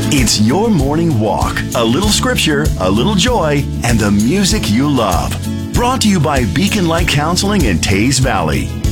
It's your morning walk. A little scripture, a little joy, and the music you love. Brought to you by Beacon Light Counseling in Tays Valley.